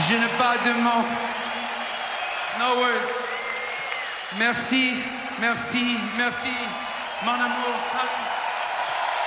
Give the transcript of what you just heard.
Je n'ai pas de mots. No words. Merci, merci, merci, mon amour.